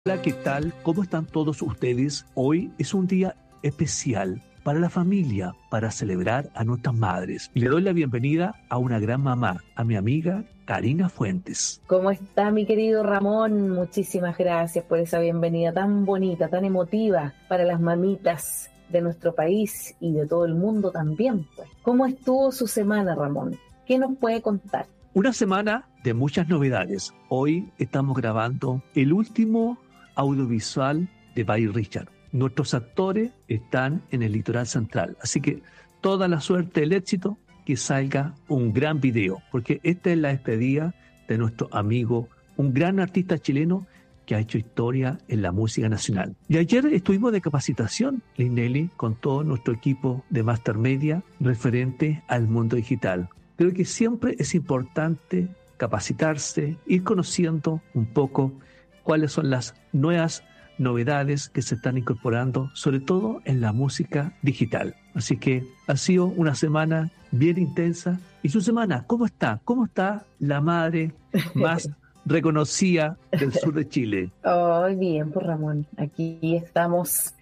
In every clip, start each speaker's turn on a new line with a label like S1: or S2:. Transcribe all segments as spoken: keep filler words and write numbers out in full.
S1: Hola, ¿qué tal? ¿Cómo están todos ustedes? Hoy es un día especial para la familia, para celebrar a nuestras madres. Le doy la bienvenida a una gran mamá, a mi amiga Karina Fuentes.
S2: ¿Cómo está mi querido Ramón? Muchísimas gracias por esa bienvenida tan bonita, tan emotiva para las mamitas de nuestro país y de todo el mundo también, pues. ¿Cómo estuvo su semana, Ramón? ¿Qué nos puede contar?
S1: Una semana de muchas novedades. Hoy estamos grabando el último audiovisual de Bye Richard. Nuestros actores están en el litoral central, así que toda la suerte, el éxito, que salga un gran video, porque esta es la despedida de nuestro amigo, un gran artista chileno que ha hecho historia en la música nacional. Y ayer estuvimos de capacitación, Linelli, con todo nuestro equipo de Master Media referente al mundo digital. Creo que siempre es importante capacitarse, ir conociendo un poco cuáles son las nuevas novedades que se están incorporando, sobre todo en la música digital. Así que ha sido una semana bien intensa. ¿Y su semana? ¿Cómo está? ¿Cómo está la madre más reconocida del sur de Chile?
S2: Oh, bien, pues Ramón, aquí estamos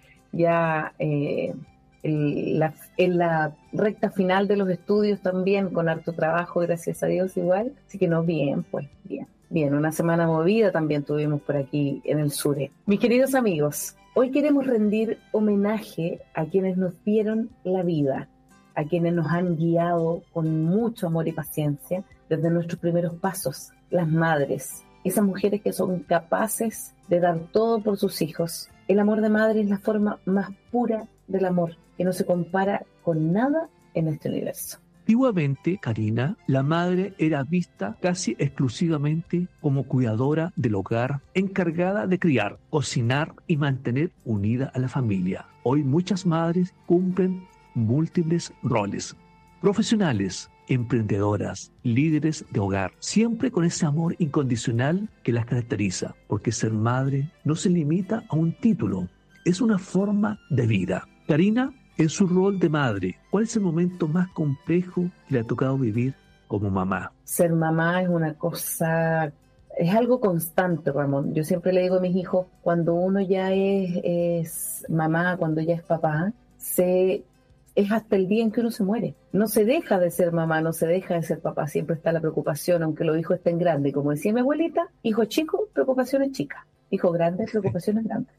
S2: ya eh, en, la, en la recta final de los estudios también, con harto trabajo, gracias a Dios igual. Así que no, bien, pues bien. Bien, una semana movida también tuvimos por aquí en el sur. Mis queridos amigos, hoy queremos rendir homenaje a quienes nos dieron la vida, a quienes nos han guiado con mucho amor y paciencia desde nuestros primeros pasos, las madres, esas mujeres que son capaces de dar todo por sus hijos. El amor de madre es la forma más pura del amor, que no se compara con nada en este universo.
S1: Antiguamente, Karina, la madre era vista casi exclusivamente como cuidadora del hogar, encargada de criar, cocinar y mantener unida a la familia. Hoy muchas madres cumplen múltiples roles: profesionales, emprendedoras, líderes de hogar, siempre con ese amor incondicional que las caracteriza, porque ser madre no se limita a un título, es una forma de vida. Karina, en su rol de madre, ¿cuál es el momento más complejo que le ha tocado vivir como mamá?
S2: Ser mamá es una cosa, es algo constante, Ramón. Yo siempre le digo a mis hijos, cuando uno ya es, es mamá, cuando ya es papá, se, es hasta el día en que uno se muere. No se deja de ser mamá, no se deja de ser papá. Siempre está la preocupación, aunque los hijos estén grandes. Como decía mi abuelita, hijo chico, preocupaciones chicas. Hijo grande, preocupaciones grandes.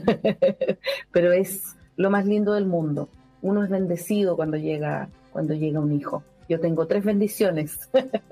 S2: Pero es lo más lindo del mundo. Uno es bendecido cuando llega, cuando llega un hijo. Yo tengo tres bendiciones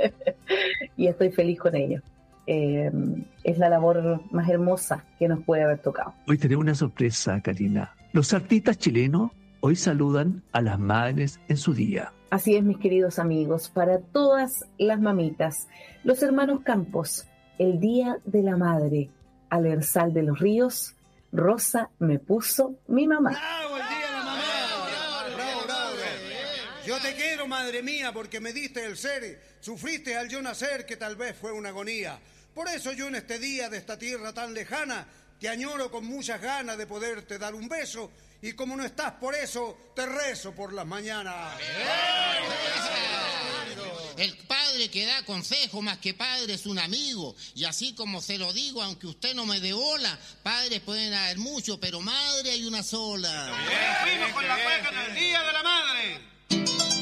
S2: y estoy feliz con ello. Eh, es la labor más hermosa que nos puede haber tocado.
S1: Hoy tenemos una sorpresa, Karina. Los artistas chilenos hoy saludan a las madres en su día.
S2: Así es, mis queridos amigos, para todas las mamitas, los hermanos Campos, el Día de la Madre, al Ersal de los Ríos, Rosa me puso mi mamá.
S3: ¡Bravo, el Día de la Mamá! ¡Bravo, bravo, bravo! Yo te quiero, madre mía, porque me diste el ser, sufriste al yo nacer, que tal vez fue una agonía. Por eso yo en este día de esta tierra tan lejana, te añoro con muchas ganas de poderte dar un beso, y como no estás por eso, te rezo por las mañanas.
S4: El padre que da consejo más que padre es un amigo, y así como se lo digo, aunque usted no me dé bola, padres pueden haber muchos, pero madre hay una sola.
S3: Bien, fuimos con la cueca del Día de la Madre.